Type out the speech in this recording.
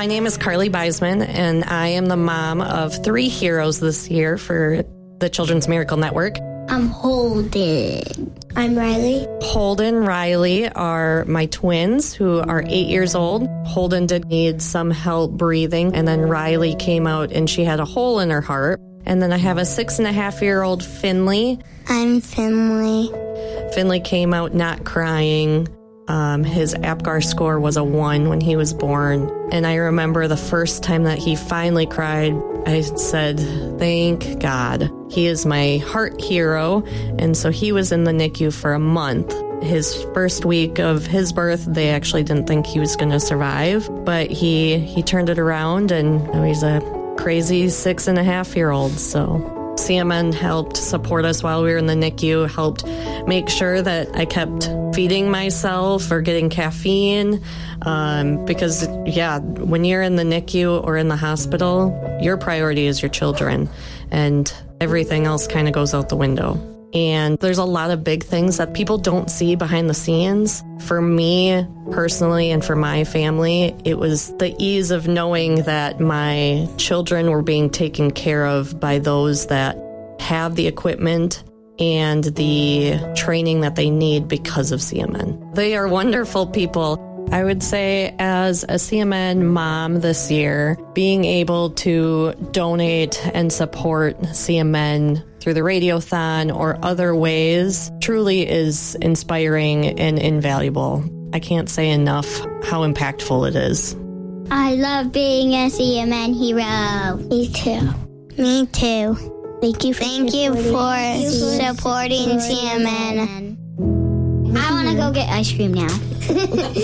My name is Carly Beisman, and I am the mom of 3 heroes this year for the Children's Miracle Network. I'm Holden. I'm Riley. Holden and Riley are my twins who are 8 years old. Holden did need some help breathing, and then Riley came out and she had a hole in her heart. And then I have a 6.5-year-old Finley. I'm Finley. Finley came out not crying. His APGAR score was a 1 when he was born. And I remember the first time that he finally cried, I said, thank God. He is my heart hero. And so he was in the NICU for a month. His first week of his birth, they actually didn't think he was going to survive. But he turned it around, and he's a crazy 6.5-year-old. So CMN helped support us while we were in the NICU, helped make sure that I kept feeding myself or getting caffeine. Because, when you're in the NICU or in the hospital, your priority is your children, and everything else kind of goes out the window. And there's a lot of big things that people don't see behind the scenes. For me personally and for my family, it was the ease of knowing that my children were being taken care of by those that have the equipment and the training that they need because of CMN. They are wonderful people. I would say as a CMN mom this year, being able to donate and support CMN through the Radiothon or other ways truly is inspiring and invaluable. I can't say enough how impactful it is. I love being a CMN hero. Me too. Me too. Thank you for supporting CMN. I want to go get ice cream now.